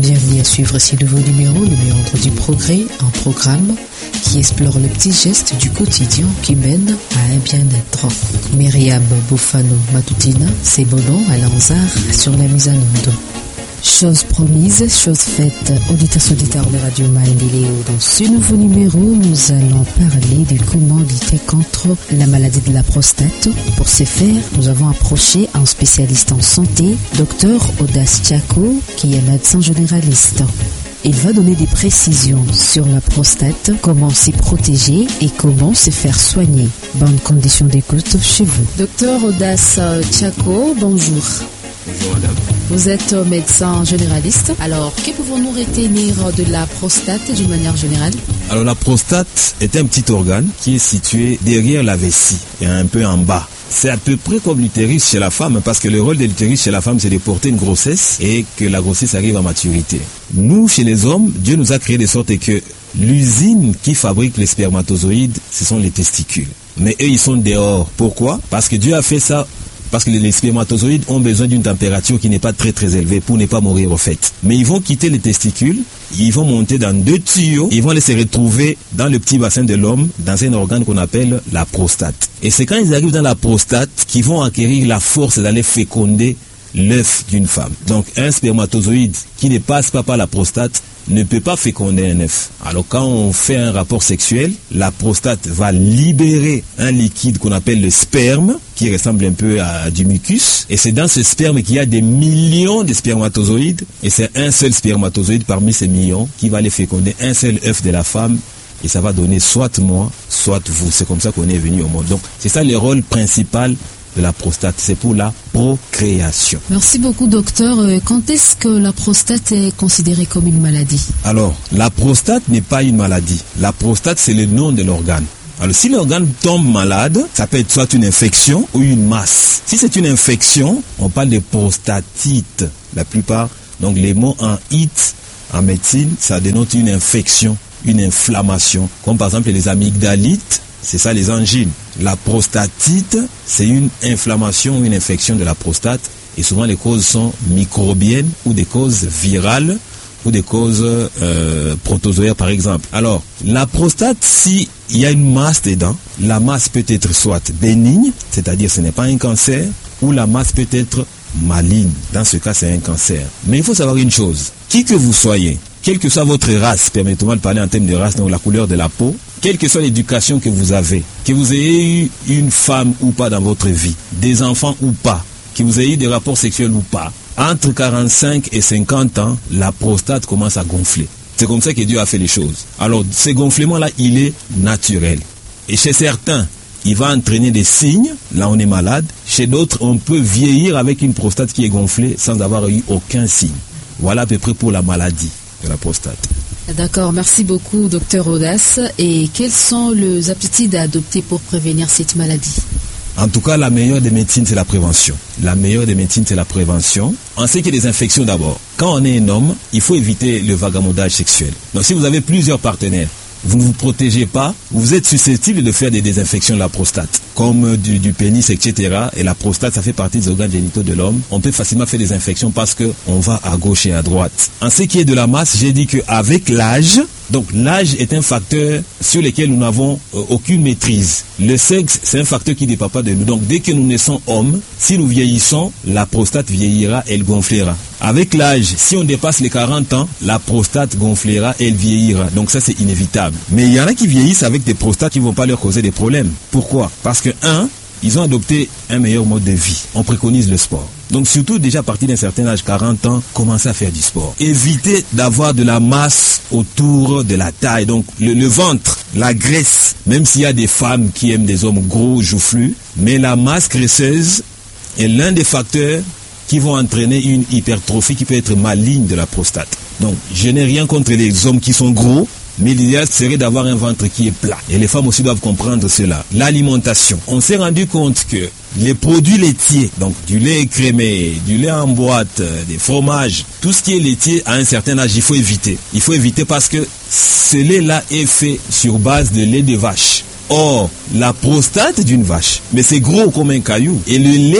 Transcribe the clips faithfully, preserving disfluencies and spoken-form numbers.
Bienvenue à suivre ce nouveau numéro, le méandre du progrès, un programme qui explore le petit geste du quotidien qui mène à un bien-être. Myriam Bofano Matutina, c'est Bono à Lanzar sur la mise en onde. Chose promise, chose faite, auditeurs auditeurs de Radio Maendeleo. Dans ce nouveau numéro, nous allons parler de comment lutter contre la maladie de la prostate. Pour ce faire, nous avons approché un spécialiste en santé, Docteur Audace Tchako, qui est médecin généraliste. Il va donner des précisions sur la prostate, comment s'y protéger et comment se faire soigner. Bonne condition d'écoute chez vous. Docteur Audace Tchako, bonjour. Bonjour madame. Vous êtes médecin généraliste. Alors, que pouvons-nous retenir de la prostate d'une manière générale? Alors la prostate est un petit organe qui est situé derrière la vessie et un peu en bas. C'est à peu près comme l'utérus chez la femme, parce que le rôle de l'utérus chez la femme, c'est de porter une grossesse et que la grossesse arrive à maturité. Nous, chez les hommes, Dieu nous a créé de sorte que l'usine qui fabrique les spermatozoïdes, ce sont les testicules. Mais eux, ils sont dehors. Pourquoi? Parce que Dieu a fait ça. Parce que les spermatozoïdes ont besoin d'une température qui n'est pas très très élevée pour ne pas mourir au fait. Mais ils vont quitter les testicules, ils vont monter dans deux tuyaux, ils vont aller se retrouver dans le petit bassin de l'homme, dans un organe qu'on appelle la prostate. Et c'est quand ils arrivent dans la prostate qu'ils vont acquérir la force d'aller féconder l'œuf d'une femme. Donc un spermatozoïde qui ne passe pas par la prostate ne peut pas féconder un œuf. Alors quand on fait un rapport sexuel, la prostate va libérer un liquide qu'on appelle le sperme, qui ressemble un peu à du mucus, et c'est dans ce sperme qu'il y a des millions de spermatozoïdes, et c'est un seul spermatozoïde parmi ces millions qui va aller féconder un seul œuf de la femme, et ça va donner soit moi, soit vous. C'est comme ça qu'on est venu au monde. Donc c'est ça le rôle principal de la prostate, c'est pour la procréation. Merci beaucoup docteur. Quand est-ce que la prostate est considérée comme une maladie? Alors, la prostate n'est pas une maladie. La prostate, c'est le nom de l'organe. Alors, si l'organe tombe malade, ça peut être soit une infection ou une masse. Si c'est une infection, on parle de prostatite. La plupart, donc les mots en it, en médecine, ça dénote une infection, une inflammation. Comme par exemple les amygdalites, c'est ça les angines. La prostatite, c'est une inflammation ou une infection de la prostate. Et souvent les causes sont microbiennes ou des causes virales ou des causes euh, protozoaires par exemple. Alors, la prostate, s'il y a une masse dedans, la masse peut être soit bénigne, c'est-à-dire ce n'est pas un cancer, ou la masse peut être maligne. Dans ce cas, c'est un cancer. Mais il faut savoir une chose. Qui que vous soyez, quelle que soit votre race, permettez-moi de parler en termes de race, donc la couleur de la peau, quelle que soit l'éducation que vous avez, que vous ayez eu une femme ou pas dans votre vie, des enfants ou pas, que vous ayez eu des rapports sexuels ou pas, entre quarante-cinq et cinquante ans, la prostate commence à gonfler. C'est comme ça que Dieu a fait les choses. Alors, ce gonflement-là, il est naturel. Et chez certains, il va entraîner des signes, là on est malade. Chez d'autres, on peut vieillir avec une prostate qui est gonflée sans avoir eu aucun signe. Voilà à peu près pour la maladie de la prostate. D'accord, merci beaucoup docteur Audace. Et quelles sont les aptitudes à adopter pour prévenir cette maladie? En tout cas, la meilleure des médecines, c'est la prévention. La meilleure des médecines, c'est la prévention. On sait qu'il y a des infections d'abord. Quand on est un homme, il faut éviter le vagabondage sexuel. Donc si vous avez plusieurs partenaires, vous ne vous protégez pas, vous êtes susceptible de faire des désinfections de la prostate, comme du, du pénis, et cetera. Et la prostate, ça fait partie des organes génitaux de l'homme. On peut facilement faire des infections parce qu'on va à gauche et à droite. En ce qui est de la masse, j'ai dit qu'avec l'âge, donc l'âge est un facteur sur lequel nous n'avons euh, aucune maîtrise. Le sexe, c'est un facteur qui ne dépend pas de nous. Donc dès que nous naissons hommes, si nous vieillissons, la prostate vieillira, elle gonflera. Avec l'âge, si on dépasse les quarante ans, la prostate gonflera, elle vieillira. Donc ça, c'est inévitable. Mais il y en a qui vieillissent avec des prostates qui ne vont pas leur causer des problèmes. Pourquoi? Parce que, un, ils ont adopté un meilleur mode de vie. On préconise le sport. Donc surtout déjà à partir d'un certain âge, quarante ans, commencez à faire du sport. Évitez d'avoir de la masse autour de la taille. Donc le, le ventre, la graisse, même s'il y a des femmes qui aiment des hommes gros, joufflus, mais la masse graisseuse est l'un des facteurs qui vont entraîner une hypertrophie qui peut être maligne de la prostate. Donc je n'ai rien contre les hommes qui sont gros, mais l'idéal serait d'avoir un ventre qui est plat. Et les femmes aussi doivent comprendre cela. L'alimentation. On s'est rendu compte que les produits laitiers, donc du lait écrémé, du lait en boîte, des fromages, tout ce qui est laitier à un certain âge, il faut éviter. Il faut éviter parce que ce lait-là est fait sur base de lait de vache. Or, la prostate d'une vache, mais c'est gros comme un caillou. Et le lait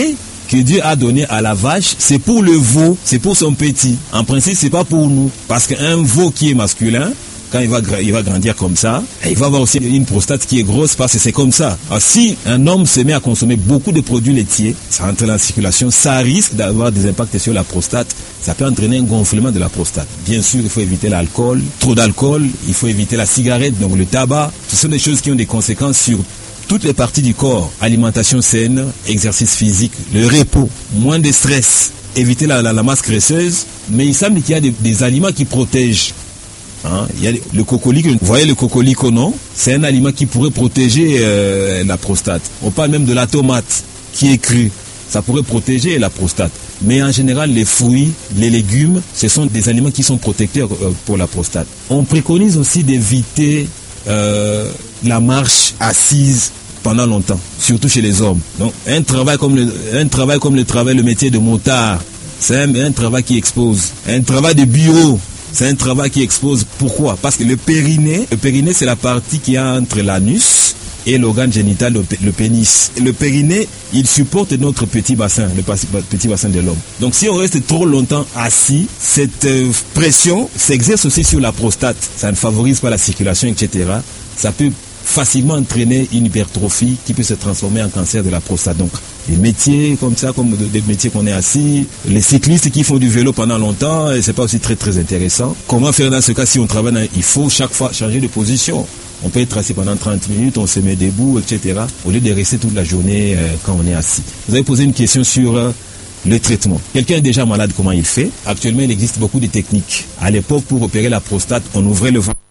que Dieu a donné à la vache, c'est pour le veau, c'est pour son petit. En principe, c'est pas pour nous. Parce qu'un veau qui est masculin, quand il va, il va grandir comme ça, il va avoir aussi une prostate qui est grosse parce que c'est comme ça. Alors, si un homme se met à consommer beaucoup de produits laitiers, ça entre dans la circulation, ça risque d'avoir des impacts sur la prostate. Ça peut entraîner un gonflement de la prostate. Bien sûr, il faut éviter l'alcool, trop d'alcool, il faut éviter la cigarette, donc le tabac. Ce sont des choses qui ont des conséquences sur toutes les parties du corps. Alimentation saine, exercice physique, le repos, moins de stress, éviter la, la, la masse graisseuse. Mais il semble qu'il y a des, des aliments qui protègent. Hein, il y a le cocolique, vous voyez le cocolique ou non? C'est un aliment qui pourrait protéger euh, la prostate. On parle même de la tomate qui est crue. Ça pourrait protéger la prostate. Mais en général, les fruits, les légumes, ce sont des aliments qui sont protecteurs euh, pour la prostate. On préconise aussi d'éviter euh, la marche assise pendant longtemps, surtout chez les hommes. Donc, un travail comme le, un travail comme le travail, le métier de motard, c'est un, un travail qui expose. Un travail de bureau, c'est un travail qui expose. Pourquoi? Parce que le périnée, le périnée, c'est la partie qui est entre l'anus et l'organe génital, le, le pénis. Et le périnée, il supporte notre petit bassin, le petit bassin de l'homme. Donc si on reste trop longtemps assis, cette euh, pression s'exerce aussi sur la prostate. Ça ne favorise pas la circulation, et cetera. Ça peut facilement entraîner une hypertrophie qui peut se transformer en cancer de la prostate. Donc, des métiers comme ça, comme des métiers qu'on est assis, les cyclistes qui font du vélo pendant longtemps, et c'est pas aussi très très intéressant. Comment faire dans ce cas si on travaille dans, il faut chaque fois changer de position. On peut être assis pendant trente minutes, on se met debout, et cetera. Au lieu de rester toute la journée euh, quand on est assis. Vous avez posé une question sur euh, le traitement. Quelqu'un est déjà malade, comment il fait? Actuellement, il existe beaucoup de techniques. À l'époque, pour opérer la prostate, on ouvrait le ventre.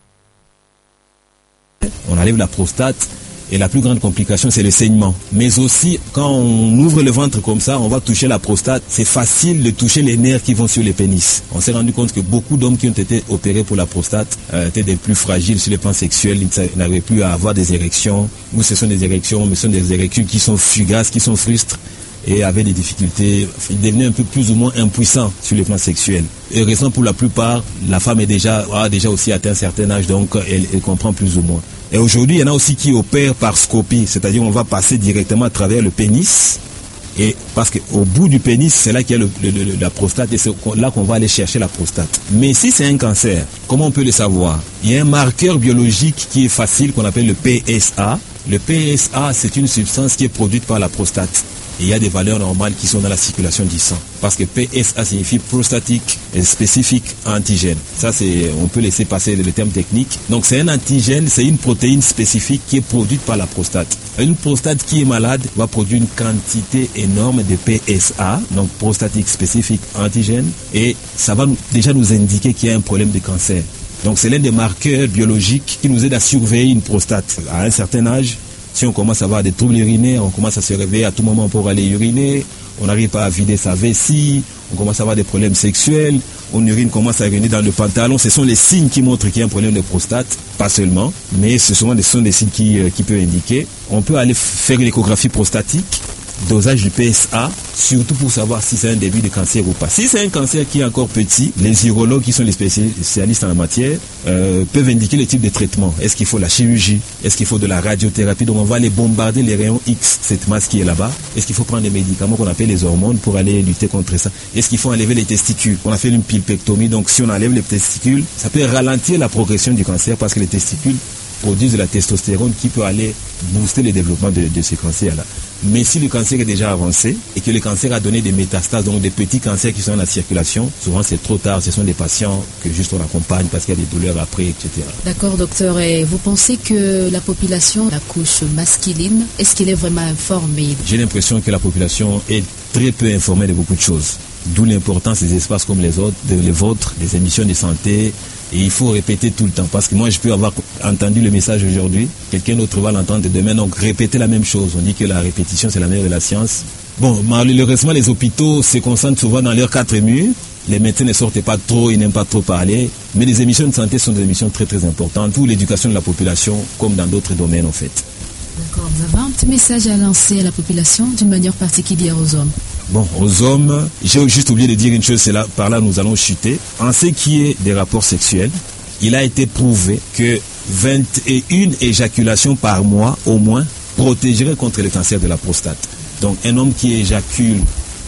On enlève la prostate et la plus grande complication c'est le saignement. Mais aussi quand on ouvre le ventre comme ça, on va toucher la prostate. C'est facile de toucher les nerfs qui vont sur le pénis. On s'est rendu compte que beaucoup d'hommes qui ont été opérés pour la prostate euh, étaient des plus fragiles sur le plan sexuel. Ils n'arrivaient plus à avoir des érections. Ou ce sont des érections, mais ce sont des érections qui sont fugaces, qui sont frustres et avaient des difficultés. Ils devenaient un peu plus ou moins impuissants sur le plan sexuel. Heureusement pour la plupart, la femme est déjà, a déjà aussi atteint un certain âge, donc elle, elle comprend plus ou moins. Et aujourd'hui, il y en a aussi qui opèrent par scopie, c'est-à-dire on va passer directement à travers le pénis. Et parce qu'au bout du pénis, c'est là qu'il y a le, le, le, la prostate et c'est là qu'on va aller chercher la prostate. Mais si c'est un cancer, comment on peut le savoir? Il y a un marqueur biologique qui est facile qu'on appelle le P S A. Le P S A, c'est une substance qui est produite par la prostate. Et il y a des valeurs normales qui sont dans la circulation du sang. Parce que P S A signifie prostatique spécifique antigène. Ça, c'est, on peut laisser passer le terme technique. Donc, c'est un antigène, c'est une protéine spécifique qui est produite par la prostate. Une prostate qui est malade va produire une quantité énorme de P S A, donc prostatique spécifique antigène. Et ça va nous, déjà nous indiquer qu'il y a un problème de cancer. Donc, c'est l'un des marqueurs biologiques qui nous aide à surveiller une prostate. À un certain âge, si on commence à avoir des troubles urinaires, on commence à se réveiller à tout moment pour aller uriner, on n'arrive pas à vider sa vessie, on commence à avoir des problèmes sexuels, on urine commence à uriner dans le pantalon. Ce sont les signes qui montrent qu'il y a un problème de prostate, pas seulement, mais ce sont des, ce sont des signes qui, euh, qui peuvent indiquer. On peut aller faire une échographie prostatique, dosage du P S A, surtout pour savoir si c'est un début de cancer ou pas. Si c'est un cancer qui est encore petit, les urologues qui sont les spécialistes en la matière euh, peuvent indiquer le type de traitement. Est-ce qu'il faut la chirurgie? Est-ce qu'il faut de la radiothérapie? Donc on va aller bombarder les rayons X, cette masse qui est là-bas. Est-ce qu'il faut prendre des médicaments qu'on appelle les hormones pour aller lutter contre ça? Est-ce qu'il faut enlever les testicules? On a fait une pulpectomie, donc si on enlève les testicules, ça peut ralentir la progression du cancer parce que les testicules produisent de la testostérone qui peut aller booster le développement de, de ce cancer-là. Mais si le cancer est déjà avancé et que le cancer a donné des métastases, donc des petits cancers qui sont dans la circulation, souvent c'est trop tard, ce sont des patients que juste on accompagne parce qu'il y a des douleurs après, et cetera. D'accord, docteur. Et vous pensez que la population, la couche masculine, est-ce qu'elle est vraiment informée? J'ai l'impression que la population est très peu informée de beaucoup de choses. D'où l'importance des espaces comme les autres, de, les vôtres, des émissions de santé. Et il faut répéter tout le temps. Parce que moi, je peux avoir entendu le message aujourd'hui, quelqu'un d'autre va l'entendre demain. Donc, répéter la même chose. On dit que la répétition, c'est la mère de la science. Bon, malheureusement, les hôpitaux se concentrent souvent dans leurs quatre murs. Les médecins ne sortent pas trop, ils n'aiment pas trop parler. Mais les émissions de santé sont des émissions très, très importantes pour l'éducation de la population, comme dans d'autres domaines, en fait. D'accord. Vous avez un petit message à lancer à la population, d'une manière particulière aux hommes? Bon, aux hommes, j'ai juste oublié de dire une chose, c'est là, par là nous allons chuter. En ce qui est des rapports sexuels, il a été prouvé que vingt et une éjaculations par mois, au moins, protégeraient contre le cancer de la prostate. Donc, un homme qui éjacule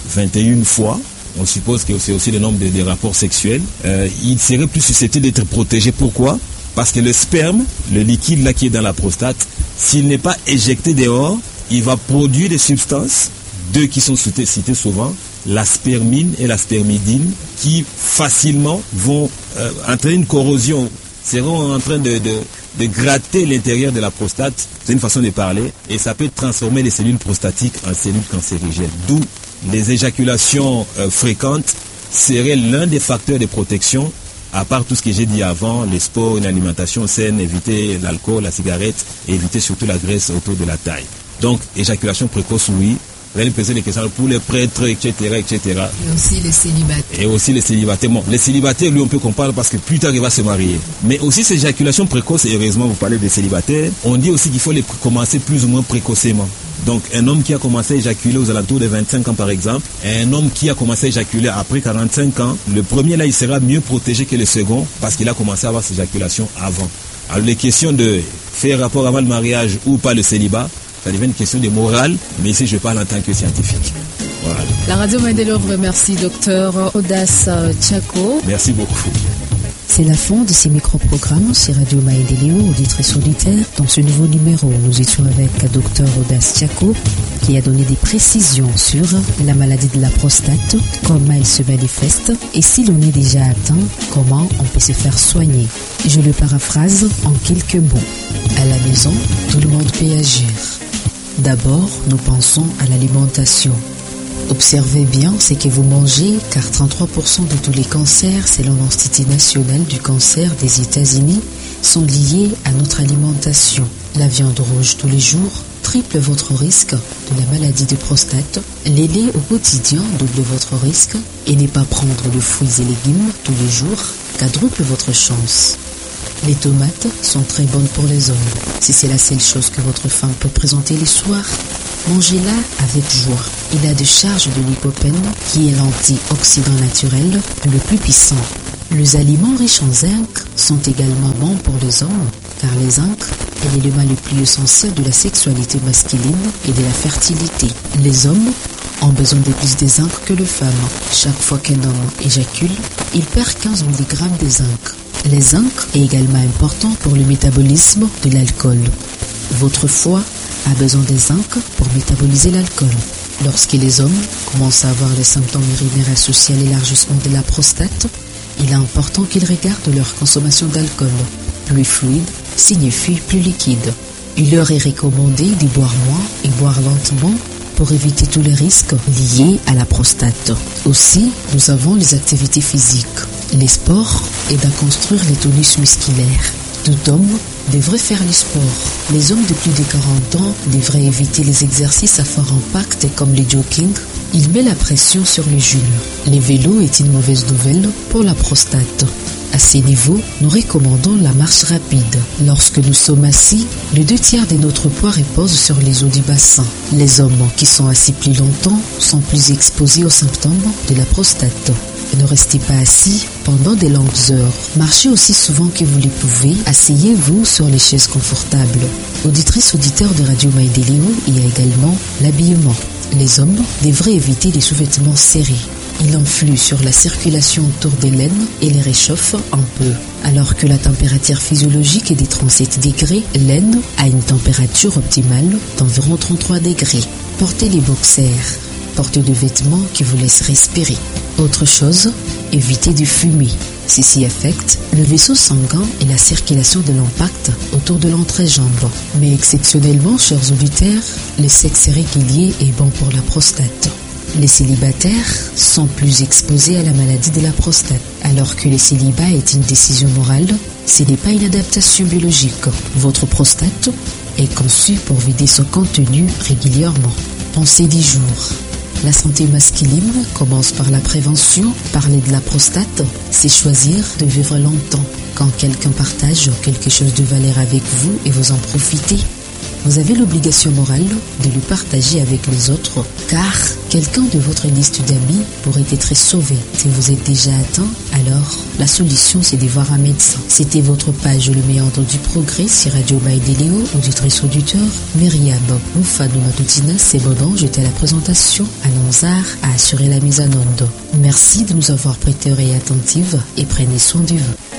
vingt et une fois, on suppose que c'est aussi le nombre de, de rapports sexuels, euh, il serait plus susceptible d'être protégé. Pourquoi? Parce que le sperme, le liquide là qui est dans la prostate, s'il n'est pas éjecté dehors, il va produire des substances, deux qui sont citées, citées souvent, la spermine et la spermidine, qui facilement vont euh, entraîner une corrosion, seront en train de, de, de gratter l'intérieur de la prostate, c'est une façon de parler, et ça peut transformer les cellules prostatiques en cellules cancérigènes. D'où les éjaculations euh, fréquentes seraient l'un des facteurs de protection, à part tout ce que j'ai dit avant, les sports, une alimentation saine, éviter l'alcool, la cigarette, et éviter surtout la graisse autour de la taille. Donc, éjaculation précoce, oui. Vous allez poser des questions pour les prêtres, et cetera, et cetera. Et aussi les célibataires. Et aussi les célibataires. Bon, les célibataires, lui, on peut comprendre parce que plus tard, il va se marier. Mais aussi, ces éjaculations précoces, et heureusement, vous parlez des célibataires, on dit aussi qu'il faut les commencer plus ou moins précocement. Donc, un homme qui a commencé à éjaculer aux alentours de vingt-cinq ans, par exemple, et un homme qui a commencé à éjaculer après quarante-cinq ans, le premier, là, il sera mieux protégé que le second parce qu'il a commencé à avoir ses éjaculations avant. Alors, les questions de faire rapport avant le mariage ou pas le célibat, ça devient une question de morale, mais ici je parle en tant que scientifique. Voilà. La radio Maïdelor remercie docteur Audace Tchako. Merci beaucoup. C'est la fin de ces micro-programmes sur Radio Maïdelio, auditrice auditaire. Dans ce nouveau numéro, nous étions avec docteur Audace Tchako qui a donné des précisions sur la maladie de la prostate, comment elle se manifeste et si l'on est déjà atteint, comment on peut se faire soigner. Je le paraphrase en quelques mots. À la maison, tout le monde peut agir. D'abord, nous pensons à l'alimentation. Observez bien ce que vous mangez, car trente-trois pour cent de tous les cancers, selon l'Institut national du cancer des États-Unis, sont liés à notre alimentation. La viande rouge tous les jours triple votre risque de la maladie de prostate. Les laits au quotidien double votre risque. Et ne pas prendre de fruits et légumes tous les jours quadruple votre chance. Les tomates sont très bonnes pour les hommes. Si c'est la seule chose que votre femme peut présenter les soirs, mangez-la avec joie. Il a de charge de lycopène, qui est l'antioxydant naturel le plus puissant. Les aliments riches en zinc sont également bons pour les hommes, car le zinc est l'élément le plus essentiel de la sexualité masculine et de la fertilité. Les hommes ont besoin de plus de zinc que les femmes. Chaque fois qu'un homme éjacule, il perd quinze milligrammes de zinc. Le zinc est également important pour le métabolisme de l'alcool. Votre foie a besoin de zinc pour métaboliser l'alcool. Lorsque les hommes commencent à avoir les symptômes urinaires associés à l'élargissement de la prostate, il est important qu'ils regardent leur consommation d'alcool. Plus fluide signifie plus liquide. Il leur est recommandé de boire moins et boire lentement pour éviter tous les risques liés à la prostate. Aussi, nous avons les activités physiques. Les sports aident à construire les tonus musculaires. Tout homme devrait faire les sports. Les hommes de plus de quarante ans devraient éviter les exercices à fort impact comme le jogging. Il met la pression sur les genoux. Les vélos est une mauvaise nouvelle pour la prostate. À ces niveaux, nous recommandons la marche rapide. Lorsque nous sommes assis, les deux tiers de notre poids reposent sur les os du bassin. Les hommes qui sont assis plus longtemps sont plus exposés aux symptômes de la prostate. Et ne restez pas assis pendant de longues heures. Marchez aussi souvent que vous le pouvez. Asseyez-vous sur les chaises confortables. Auditrices, auditeurs de Radio Maïdelio, il y a également l'habillement. Les hommes devraient éviter les sous-vêtements serrés. Il influe sur la circulation autour des laines et les réchauffe un peu. Alors que la température physiologique est de trente-sept degrés, l'aine a une température optimale d'environ trente-trois degrés. Portez les boxers. Portez des vêtements qui vous laissent respirer. Autre chose, évitez de fumer. Ceci affecte le vaisseau sanguin et la circulation de l'impact autour de l'entrejambe. Mais exceptionnellement, chers auditeurs, le sexe régulier est bon pour la prostate. Les célibataires sont plus exposés à la maladie de la prostate. Alors que le célibat est une décision morale, ce n'est pas une adaptation biologique. Votre prostate est conçue pour vider son contenu régulièrement. Pensez dix jours. La santé masculine commence par la prévention. Parler de la prostate, c'est choisir de vivre longtemps. Quand quelqu'un partage quelque chose de valeur avec vous et vous en profitez, vous avez l'obligation morale de le partager avec les autres, car quelqu'un de votre liste d'amis pourrait être sauvé. Si vous êtes déjà atteint, alors la solution c'est de voir un médecin. C'était votre page Le Méandre du Progrès sur Radio Maïdéléo, auditrice auditeur. Myriam Boufano Matutina, c'est Bonan, j'étais à la présentation. Alonzar a assuré la mise en onde. Merci de nous avoir prêté oreille attentive et prenez soin de vous.